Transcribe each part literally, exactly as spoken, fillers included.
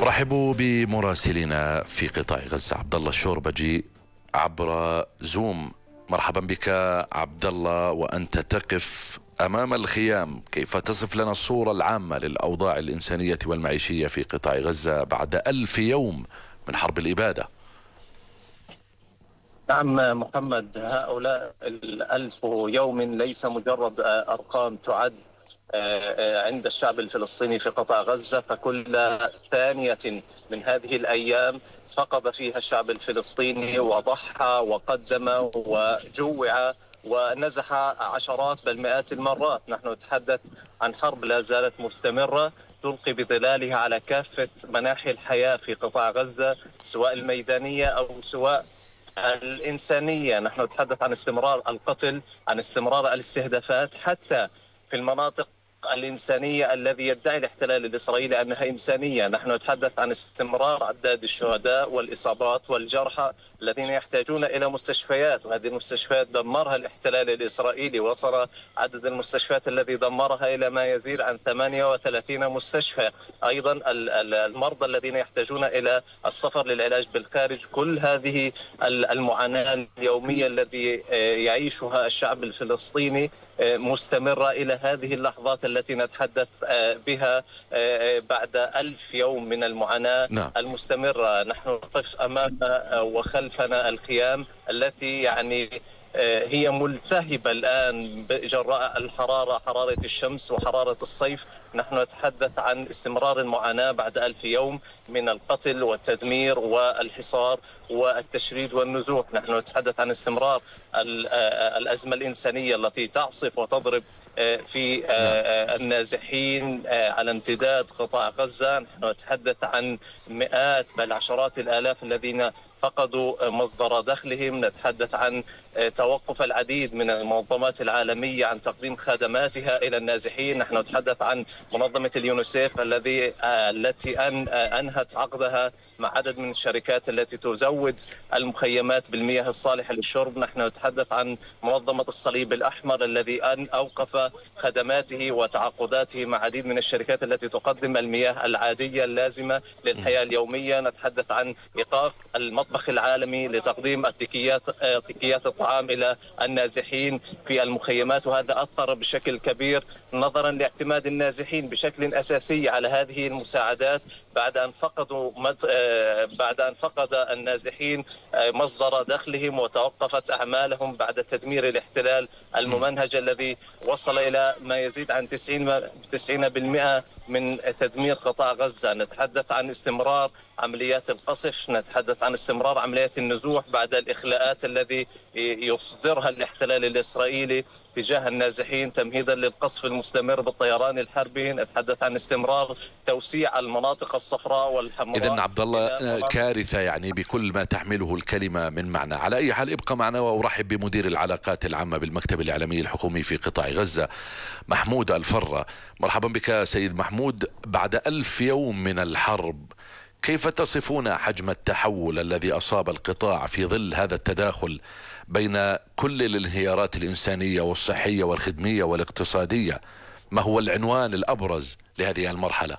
رحبوا بمراسلنا في قطاع غزة عبد الله الشوربجي عبر زوم. مرحبا بك عبد الله، وأنت تقف أمام الخيام، كيف تصف لنا الصورة العامة للأوضاع الإنسانية والمعيشية في قطاع غزة بعد ألف يوم من حرب الإبادة؟ نعم محمد، هؤلاء الألف يوم ليس مجرد أرقام تعد عند الشعب الفلسطيني في قطاع غزة، فكل ثانية من هذه الأيام فقد فيها الشعب الفلسطيني وضحى وقدم وجوع ونزح عشرات بل مئات المرات. نحن نتحدث عن حرب لا زالت مستمرة تلقي بظلالها على كافة مناحي الحياة في قطاع غزة، سواء الميدانية أو سواء الإنسانية. نحن نتحدث عن استمرار القتل، عن استمرار الاستهدافات حتى في المناطق الإنسانية الذي يدعي الاحتلال الإسرائيلي أنها إنسانية. نحن نتحدث عن استمرار أعداد الشهداء والإصابات والجرحى الذين يحتاجون إلى مستشفيات، وهذه المستشفيات دمرها الاحتلال الإسرائيلي. وصل عدد المستشفيات الذي دمرها إلى ما يزيد عن ثمانية وثلاثين مستشفى. أيضا المرضى الذين يحتاجون إلى السفر للعلاج بالخارج. كل هذه المعاناة اليومية التي يعيشها الشعب الفلسطيني مستمرة إلى هذه اللحظات التي نتحدث بها بعد ألف يوم من المعاناة نعم. المستمرة. نحن نقف أمام وخلفنا الخيام التي يعني هي ملتهبة الآن جراء الحرارة، حرارة الشمس وحرارة الصيف. نحن نتحدث عن استمرار المعاناة بعد ألف يوم من القتل والتدمير والحصار والتشريد والنزوح. نحن نتحدث عن استمرار الأزمة الإنسانية التي تعصف وتضرب في النازحين على امتداد قطاع غزة. نحن نتحدث عن مئات بل عشرات الآلاف الذين فقدوا مصدر دخلهم. نتحدث عن توقف العديد من المنظمات العالمية عن تقديم خدماتها إلى النازحين. نحن نتحدث عن منظمة اليونيسيف الذي التي أن أنهت عقدها مع عدد من الشركات التي تزود المخيمات بالمياه الصالحة للشرب. نحن نتحدث عن منظمة الصليب الأحمر الذي أن أوقف خدماته وتعاقداته مع عديد من الشركات التي تقدم المياه العادية اللازمة للحياة اليومية. نتحدث عن إيقاف المطبخ العالمي لتقديم التكيات تكيات الطعام إلى النازحين في المخيمات، وهذا أثر بشكل كبير نظرا لاعتماد النازحين بشكل أساسي على هذه المساعدات بعد أن فقدوا بعد أن فقد النازحين مصدر دخلهم وتوقفت أعمالهم بعد تدمير الاحتلال الممنهج الذي وصل إلى ما يزيد عن تسعين بالمئة من تدمير قطاع غزة. نتحدث عن استمرار عمليات القصف، نتحدث عن استمرار عمليات النزوح بعد الإخلاءات الذي يصدرها الاحتلال الإسرائيلي تجاه النازحين تمهيدا للقصف المستمر بالطيران الحربي. نتحدث عن استمرار توسيع المناطق الصفراء والحمراء. إذن عبد الله كارثة يعني بكل ما تحمله الكلمة من معنى. على أي حال ابقى معنا وأرحب بمدير العلاقات العامة بالمكتب الإعلامي الحكومي في قطاع غزة محمود الفرة. مرحبا بك سيد محمود. بعد ألف يوم من الحرب، كيف تصفون حجم التحول الذي أصاب القطاع في ظل هذا التداخل بين كل الانهيارات الإنسانية والصحية والخدمية والاقتصادية؟ ما هو العنوان الأبرز لهذه المرحلة؟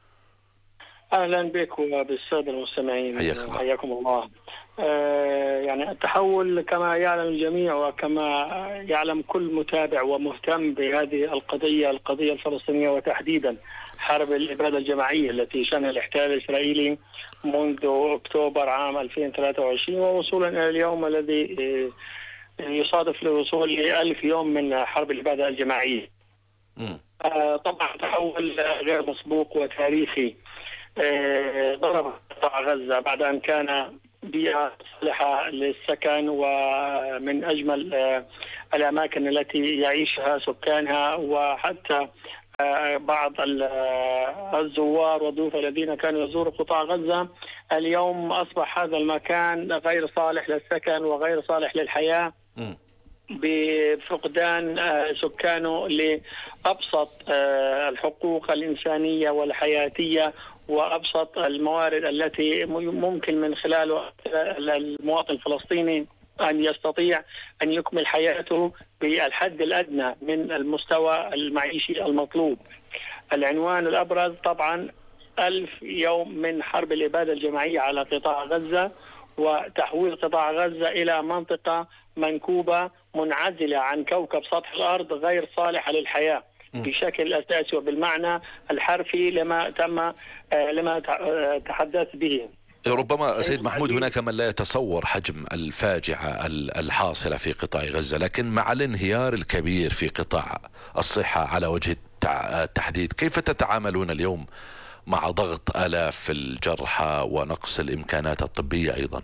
أهلا بك وبالسادة المستمعين، حياكم, حياكم الله. آه يعني التحول كما يعلم الجميع وكما يعلم كل متابع ومهتم بهذه القضية القضية الفلسطينية وتحديدا حرب الإبادة الجماعية التي شنها الاحتلال الإسرائيلي منذ أكتوبر عام ألفين وثلاثة وعشرين ووصولا إلى اليوم الذي يصادف الوصول لألف يوم من حرب الإبادة الجماعية. آه طبعا تحول غير مسبوق وتاريخي آه ضرب قطاع غزة بعد أن كان بيئة صالحة للسكن ومن أجمل آه الأماكن التي يعيشها سكانها، وحتى بعض الزوار والضيوف الذين كانوا يزوروا قطاع غزة اليوم أصبح هذا المكان غير صالح للسكن وغير صالح للحياة بفقدان سكانه لأبسط الحقوق الإنسانية والحياتية وأبسط الموارد التي ممكن من خلاله المواطن الفلسطيني أن يستطيع أن يكمل حياته بالحد الأدنى من المستوى المعيشي المطلوب. العنوان الأبرز طبعا ألف يوم من حرب الإبادة الجماعية على قطاع غزة، وتحويل قطاع غزة إلى منطقة منكوبة منعزلة عن كوكب سطح الأرض غير صالحة للحياة بشكل أساسي وبالمعنى الحرفي لما تم لما تحدث به. ربما سيد محمود هناك من لا يتصور حجم الفاجعة الحاصلة في قطاع غزة، لكن مع الانهيار الكبير في قطاع الصحة على وجه التحديد، كيف تتعاملون اليوم مع ضغط آلاف الجرحى ونقص الإمكانات الطبية أيضا؟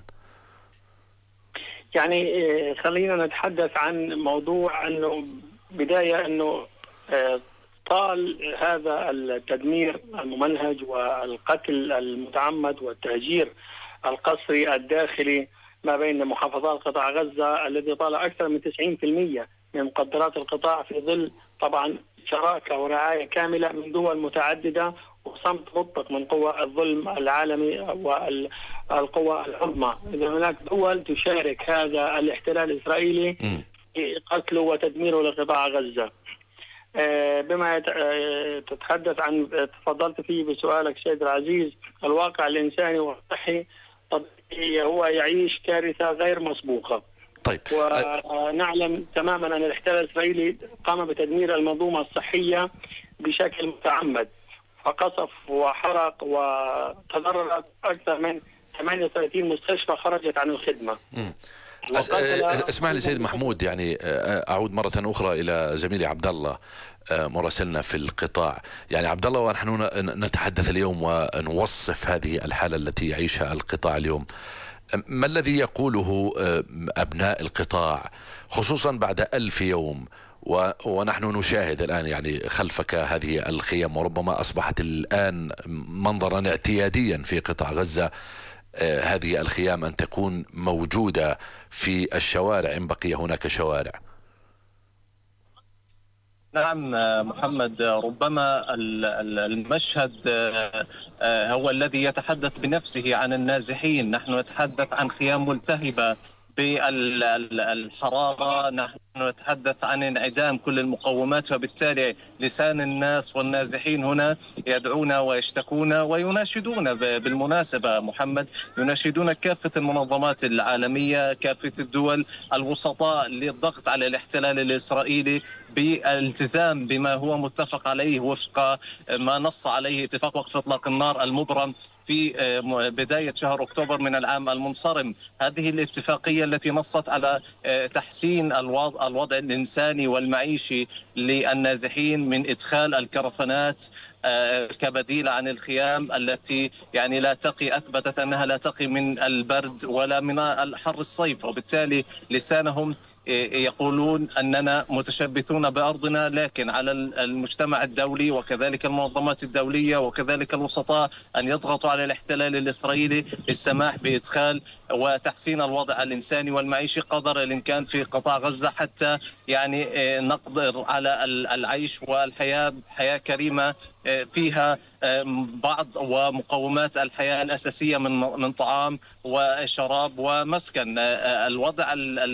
يعني خلينا نتحدث عن موضوع أنه بداية أنه طال هذا التدمير الممنهج والقتل المتعمد والتهجير القسري الداخلي ما بين محافظات قطاع غزة الذي طال أكثر من تسعين بالمئة من مقدرات القطاع، في ظل طبعا شراكة ورعاية كاملة من دول متعددة وصمت مطلق من قوى الظلم العالمي والقوى العظمى. إذا هناك دول تشارك هذا الاحتلال الإسرائيلي في قتله وتدميره لقطاع غزة. بما تتحدث عن تفضلت فيه بسؤالك سيد العزيز، الواقع الإنساني والصحي طبيعي هو يعيش كارثة غير مسبوقة. طيب. ونعلم تماما أن الاحتلال الإسرائيلي قام بتدمير المنظومة الصحية بشكل متعمد، فقصف وحرق وتضررت أكثر من ثمانية وثلاثين مستشفى خرجت عن الخدمة. اسمح لي سيد محمود، يعني أعود مرة أخرى إلى زميلي عبد الله مراسلنا في القطاع. يعني عبد الله، ونحن نتحدث اليوم ونوصف هذه الحالة التي يعيشها القطاع اليوم، ما الذي يقوله أبناء القطاع خصوصا بعد ألف يوم ونحن نشاهد الآن يعني خلفك هذه الخيم، وربما أصبحت الآن منظرا اعتياديا في قطاع غزة هذه الخيام أن تكون موجودة في الشوارع إن بقي هناك شوارع؟ نعم محمد، ربما المشهد هو الذي يتحدث بنفسه عن النازحين. نحن نتحدث عن خيام ملتهبة بالحرارة، نحن نتحدث عن انعدام كل المقومات، فبالتالي لسان الناس والنازحين هنا يدعون ويشتكون ويناشدون. بالمناسبة محمد، يناشدون كافة المنظمات العالمية، كافة الدول الوسطاء للضغط على الاحتلال الإسرائيلي بالالتزام بما هو متفق عليه وفق ما نص عليه اتفاق وقف إطلاق النار المبرم في بداية شهر أكتوبر من العام المنصرم. هذه الاتفاقية التي نصت على تحسين الوضع, الوضع الإنساني والمعيشي للنازحين من إدخال الكرفانات كبديل عن الخيام التي يعني لا تقي، أثبتت أنها لا تقي من البرد ولا من الحر الصيف، وبالتالي لسانهم يقولون أننا متشبثون بأرضنا، لكن على المجتمع الدولي وكذلك المنظمات الدولية وكذلك الوسطاء أن يضغطوا على الاحتلال الإسرائيلي للسماح بإدخال وتحسين الوضع الإنساني والمعيشي قدر الإمكان في قطاع غزة، حتى يعني نقدر على العيش والحياة حياة كريمة فيها بعض ومقومات الحياة الأساسية من من طعام وشراب ومسكن. الوضع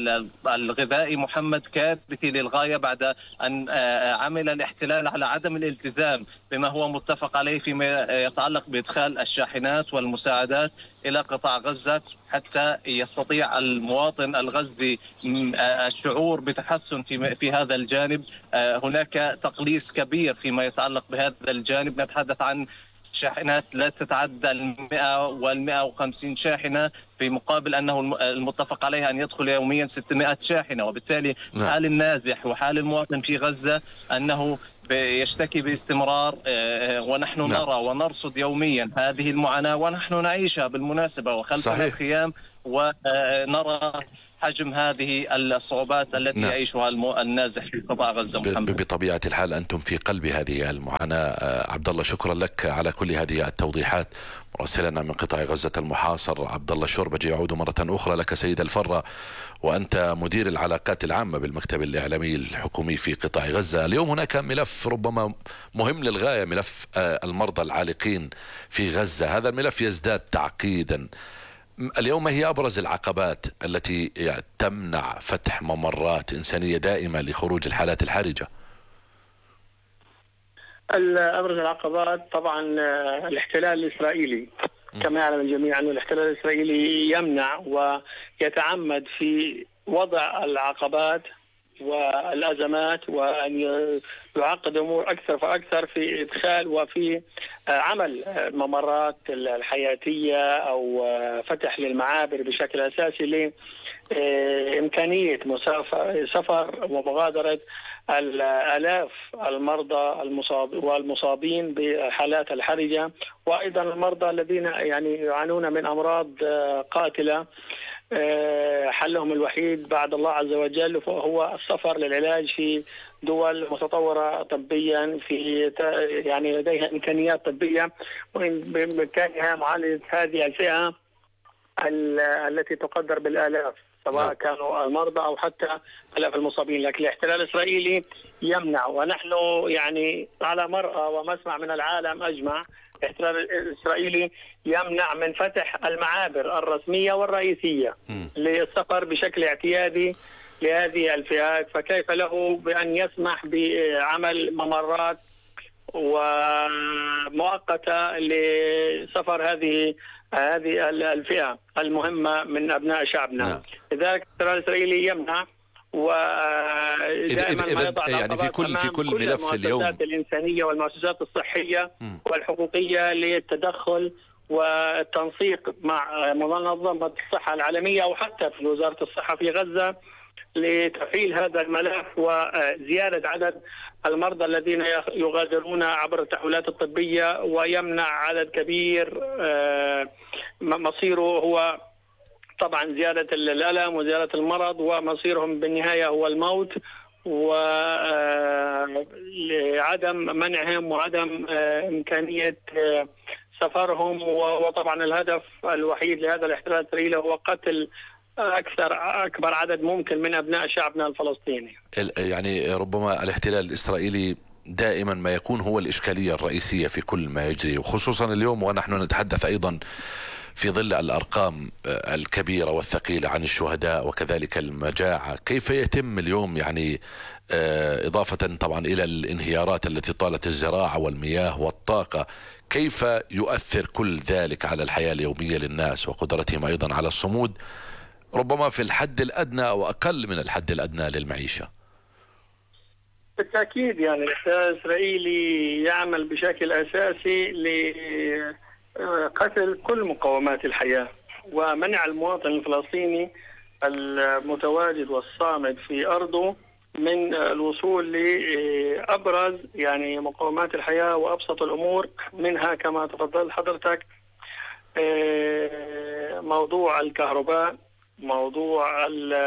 الغذائي محمد كارثي للغاية بعد أن عمل الاحتلال على عدم الالتزام بما هو متفق عليه فيما يتعلق بإدخال الشاحنات والمساعدات إلى قطاع غزة، حتى يستطيع المواطن الغزي الشعور بتحسن في في هذا الجانب. هناك تقليص كبير فيما يتعلق بهذا الجانب، نتحدث عن شاحنات لا تتعدى المئة والمئة وخمسين شاحنة، في مقابل أنه المتفق عليها أن يدخل يوميا ستمائة شاحنة، وبالتالي نعم. حال النازح وحال المواطن في غزة أنه يشتكي باستمرار، ونحن نعم. نرى ونرصد يوميا هذه المعاناة ونحن نعيشها بالمناسبة وخلفنا الخيام، ونرى حجم هذه الصعوبات التي نعم. يعيشها النازح في قطاع غزة. محمد، بطبيعة الحال أنتم في قلب هذه المعاناة. عبد الله، شكرا لك على كل هذه التوضيحات. مراسلنا من قطاع غزة المحاصر عبد الله الشوربجي. يعود مرة أخرى لك سيد الفرة، وأنت مدير العلاقات العامة بالمكتب الإعلامي الحكومي في قطاع غزة. اليوم هناك ملف ربما مهم للغاية، ملف المرضى العالقين في غزة. هذا الملف يزداد تعقيدا. اليوم ما هي أبرز العقبات التي تمنع فتح ممرات إنسانية دائمة لخروج الحالات الحرجة؟ أبرز العقبات طبعا الاحتلال الإسرائيلي، كما يعلم الجميع أن الاحتلال الإسرائيلي يمنع ويتعمد في وضع العقبات والأزمات، وأن يعقد أمور أكثر فأكثر في إدخال وفي عمل ممرات الحياتية أو فتح للمعابر بشكل أساسي لإمكانية سفر ومغادرة الآلاف المرضى المصاب والمصابين بحالات الحرجة، وأيضا المرضى الذين يعني يعانون من أمراض قاتلة حلهم الوحيد بعد الله عز وجل هو السفر للعلاج في دول متطورة طبيا، في يعني لديها إمكانيات طبية بإمكانها معالجة هذه الفئة التي تقدر بالآلاف، سواء كانوا المرضى أو حتى آلاف المصابين. لكن الاحتلال الإسرائيلي يمنع، ونحن يعني على مرأى ومسمع من العالم أجمع الاحتلال الإسرائيلي يمنع من فتح المعابر الرسمية والرئيسية م. للسفر بشكل اعتيادي لهذه الفئات، فكيف له بأن يسمح بعمل ممرات ومؤقتة لسفر هذه هذه الفئة المهمة من أبناء شعبنا. نعم. لذلك الاحتلال الإسرائيلي يمنع، ودائما ما يضع يعني في كل في كل ملف اليوم المؤسسات الإنسانية والمؤسسات الصحية م. والحقوقية للتدخل والتنسيق مع منظمة الصحة العالمية أو حتى في وزارة الصحة في غزة لتفعيل هذا الملف وزيادة عدد المرضى الذين يغادرون عبر التحويلات الطبية، ويمنع عدد كبير مصيره هو طبعا زيادة الألم وزيادة المرض، ومصيرهم بالنهاية هو الموت، وعدم منعهم وعدم إمكانية سفرهم. وطبعا الهدف الوحيد لهذا الاحتلال الإسرائيلي هو قتل أكثر أكبر عدد ممكن من أبناء شعبنا الفلسطيني. يعني ربما الاحتلال الإسرائيلي دائما ما يكون هو الإشكالية الرئيسية في كل ما يجري، وخصوصا اليوم ونحن نتحدث أيضا في ظل الأرقام الكبيرة والثقيلة عن الشهداء وكذلك المجاعة. كيف يتم اليوم يعني إضافة طبعا إلى الانهيارات التي طالت الزراعة والمياه والطاقة، كيف يؤثر كل ذلك على الحياة اليومية للناس وقدرتهم أيضا على الصمود ربما في الحد الأدنى أو أقل من الحد الأدنى للمعيشة؟ بالتأكيد يعني الاحتلال الإسرائيلي يعمل بشكل أساسي لقتل كل مقومات الحياة ومنع المواطن الفلسطيني المتواجد والصامد في أرضه من الوصول لأبرز يعني مقومات الحياة وأبسط الأمور منها كما تفضل حضرتك موضوع الكهرباء، موضوع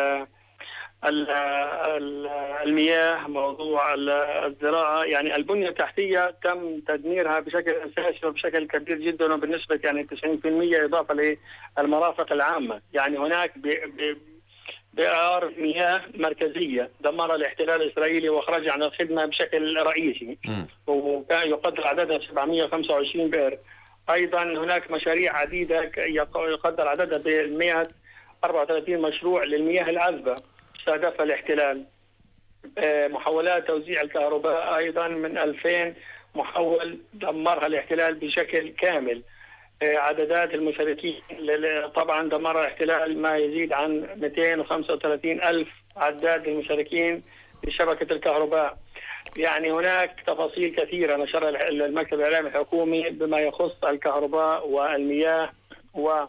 المياه، موضوع الزراعة. يعني البنية التحتية تم تدميرها بشكل أساسي وبشكل كبير جدا وبالنسبة يعني تسعين بالمئة إضافة للمرافق العامة. يعني هناك بئار مياه مركزية دمرها الاحتلال الإسرائيلي وأخرج عن الخدمة بشكل رئيسي، وكان يقدر عددها سبعمئة وخمسة وعشرين بئر. أيضا هناك مشاريع عديدة يقدر عددها ب مئة وأربعة وثلاثين مشروع للمياه العذبة استهدفها الاحتلال. محاولات توزيع الكهرباء أيضا من ألفين محول دمرها الاحتلال بشكل كامل. عددات المشاركين طبعا دمر الاحتلال ما يزيد عن مئتين وخمسة وثلاثين ألف عداد المشاركين في شبكة الكهرباء. يعني هناك تفاصيل كثيرة نشرها المكتب الإعلامي الحكومي بما يخص الكهرباء والمياه وكل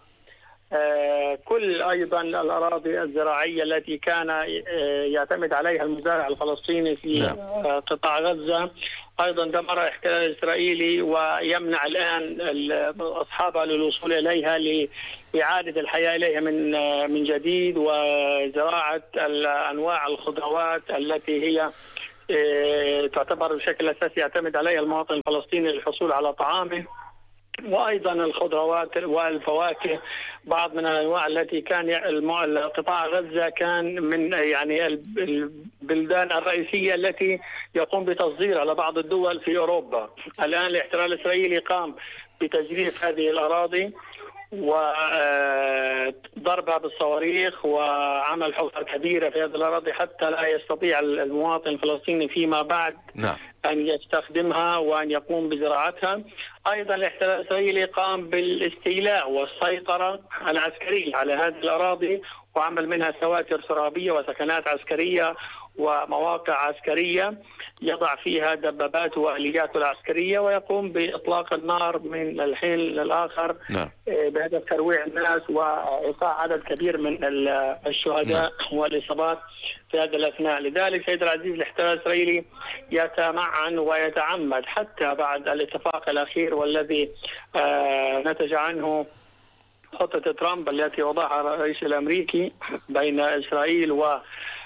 أيضا الأراضي الزراعية التي كان يعتمد عليها المزارع الفلسطيني في قطاع غزة. أيضا دمر الاحتلال الإسرائيلي ويمنع الآن أصحابها للوصول إليها لإعادة الحياة إليها من من جديد، وزراعة أنواع الخضروات التي هي تعتبر بشكل أساسي يعتمد عليها المواطن الفلسطيني للحصول على طعامه، وأيضا الخضروات والفواكه. بعض من الأنواع التي كان قطاع غزة كان من يعني البلدان الرئيسية التي يقوم بتصديرها لبعض الدول في أوروبا. الآن الاحتلال الإسرائيلي قام بتجريف هذه الأراضي وضربها بالصواريخ وعمل حفر كبيرة في هذه الأراضي حتى لا يستطيع المواطن الفلسطيني فيما بعد نعم. أن يستخدمها وأن يقوم بزراعتها. أيضا الاحتلال الإسرائيلي قام بالاستيلاء والسيطرة العسكرية على هذه الأراضي وعمل منها سواتر سرابية وسكنات عسكرية ومواقع عسكرية يضع فيها دبابات وآلياته العسكرية ويقوم بإطلاق النار من الحين للآخر. نعم. بهدف ترويع الناس وإيقاع عدد كبير من الشهداء. نعم. والإصابات في هذا الأثناء. لذلك سيد العزيز الاحتلال الإسرائيلي يتمعن ويتعمد حتى بعد الاتفاق الأخير والذي نتج عنه خطة ترامب التي وضعها الرئيس الأمريكي بين إسرائيل و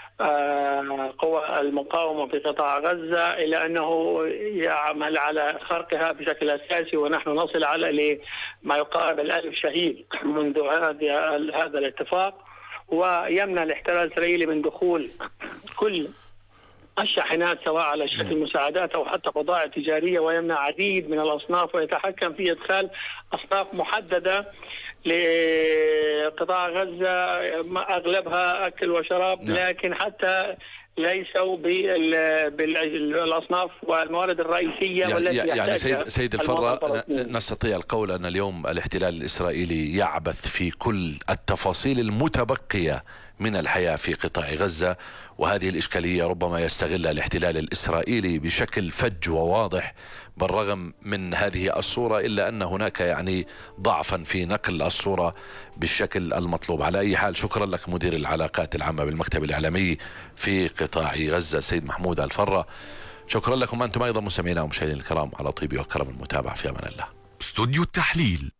قوى المقاومة في قطاع غزة إلى أنه يعمل على خرقها بشكل أساسي، ونحن نصل على ما يقارب الألف شهيد منذ هذا الاتفاق، ويمنع الاحتلال الإسرائيلي من دخول كل الشاحنات سواء على شكل مساعدات أو حتى بضائع تجارية، ويمنع عديد من الأصناف ويتحكم في إدخال أصناف محددة لقطاع غزة أغلبها أكل وشراب. نعم. لكن حتى ليسوا بالأصناف والموارد الرئيسية يعني والتي يعني سيد, سيد الفرة نستطيع القول أن اليوم الاحتلال الإسرائيلي يعبث في كل التفاصيل المتبقية من الحياة في قطاع غزة، وهذه الإشكالية ربما يستغلها الاحتلال الإسرائيلي بشكل فج وواضح بالرغم من هذه الصورة، إلا أن هناك يعني ضعفا في نقل الصورة بالشكل المطلوب. على أي حال شكرا لك مدير العلاقات العامة بالمكتب الإعلامي في قطاع غزة سيد محمود الفرة. شكرا لكم أنتم أيضا مستمعينا ومشاهدينا الكرام على طيب وكرم المتابعة. في أمان الله. استوديو التحليل.